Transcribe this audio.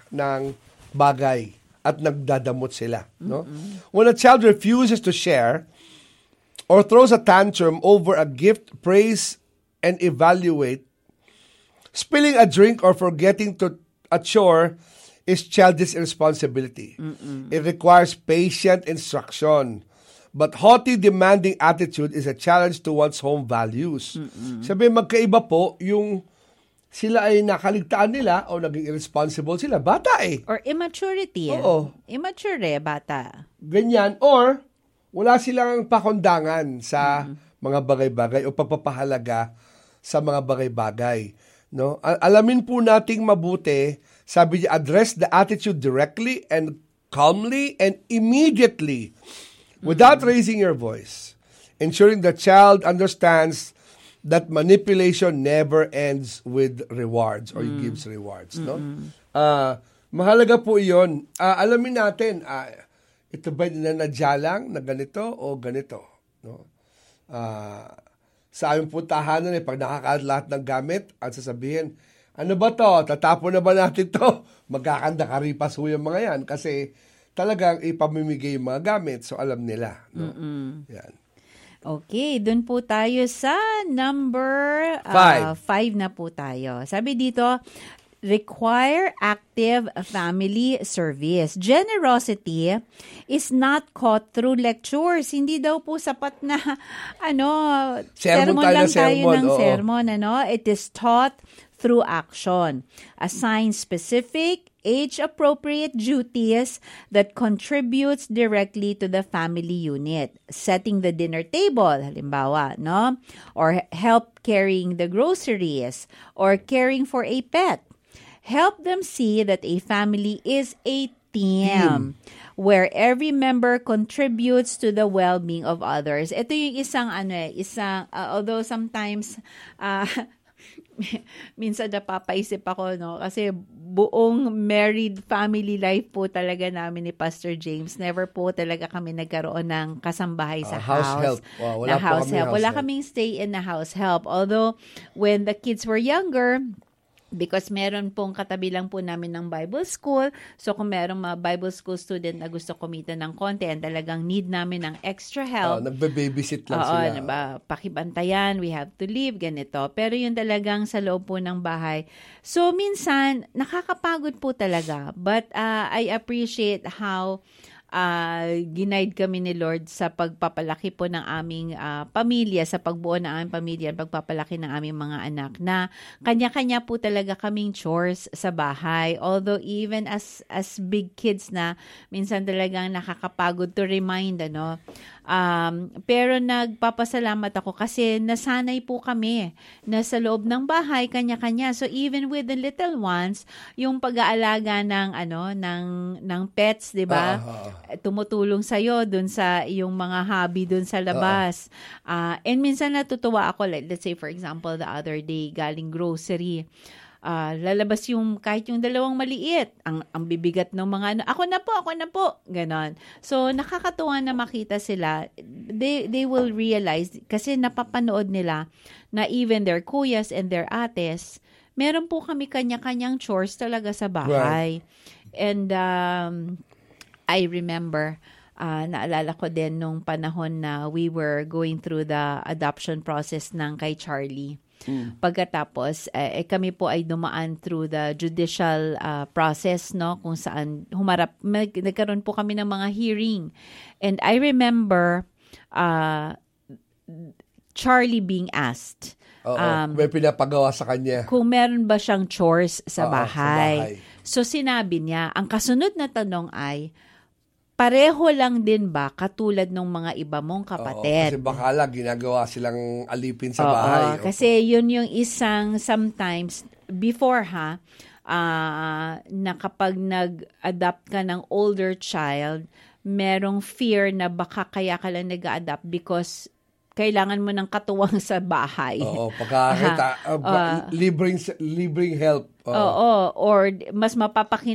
ng bagay at nagdadamot sila. No? When a child refuses to share or throws a tantrum over a gift, praise, and evaluate, spilling a drink or forgetting to a chore is childish irresponsibility. It requires patient instruction. But haughty, demanding attitude is a challenge to one's home values. Sabi, magkaiba po yung sila ay nakaligtaan nila o naging irresponsible sila. Bata eh. Or immaturity. Oo. Immature bata. Ganyan. Or wala silang pakundangan sa mga bagay-bagay o pagpapahalaga sa mga bagay-bagay. No? Alamin po nating mabuti, sabi niya, address the attitude directly and calmly and immediately without raising your voice, ensuring the child understands that manipulation never ends with rewards or gives rewards. No? Mahalaga po iyon. Alamin natin, ito ba nanadya lang na ganito o ganito? No? Sa aming puntahanan, pag nakakalat lahat ng gamit, at sasabihin, ano ba to? Tatapon na ba natin to? Magkakanda-karipas ho yung mga yan kasi talagang ipamimigay yung mga gamit, so alam nila. No? Yan. Okay, dun po tayo sa number 5 na po tayo. Sabi dito, require active family service. Generosity is not caught through lectures. Hindi daw po sapat na sermon lang tayo ng sermon. It is taught through action. Assign specific, age-appropriate duties that contributes directly to the family unit. Setting the dinner table, halimbawa, no? Or help carrying the groceries, or caring for a pet. Help them see that a family is a team where every member contributes to the well-being of others. Ito yung although sometimes minsan napapaisip ako, no? Kasi buong married family life po talaga namin ni Pastor James. Never po talaga kami nagkaroon ng kasambahay sa house. Help. Wala Wala kaming stay in the house help. Although, when the kids were younger, because meron pong katabi lang po namin ng Bible school. So, kung merong mga Bible school student na gusto kumita ng konti and talagang need namin ng extra help. Nagbe-babysit lang sila. Diba? Pakibantayan, we have to leave, ganito. Pero yun talagang sa loob po ng bahay. So, minsan, nakakapagod po talaga. But I appreciate how ginaid kami ni Lord sa pagpapalaki po ng aming pamilya, sa pagbuo ng aming pamilya, pagpapalaki ng aming mga anak, na kanya-kanya po talaga kaming chores sa bahay. Although even as big kids na, minsan talagang nakakapagod to remind, pero nagpapasalamat ako kasi nasanay po kami na sa loob ng bahay, kanya-kanya. So even with the little ones, yung pag-aalaga ng pets, 'di ba? Tumutulong sa iyo dun sa yung mga hobby dun sa labas. And minsan natutuwa ako, like, let's say for example, the other day galing grocery. Lalabas yung kahit yung dalawang maliit, ang bibigat ng mga ako na po, ganon. So nakakatuwa na makita sila. They will realize kasi napapanood nila na even their kuyas and their ates, meron po kami kanya-kanyang chores talaga sa bahay. Right. And I remember, naalala ko din nung panahon na we were going through the adoption process ng kay Charlie. Pagkatapos, kami po ay dumaan through the judicial process, no? Kung saan nagkaroon po kami ng mga hearing. And I remember Charlie being asked, may pinapagawa sa kanya. Kung meron ba siyang chores sa bahay. So sinabi niya, ang kasunod na tanong ay, pareho lang din ba katulad ng mga iba mong kapatid? Kasi baka lang ginagawa silang alipin sa bahay. Kasi yun yung isang sometimes before na kapag nag-adopt ka ng older child, merong fear na baka kaya ka lang nag-adopt because kailangan mo ng katuwang sa bahay. Pagkakita, libreng help. Or mas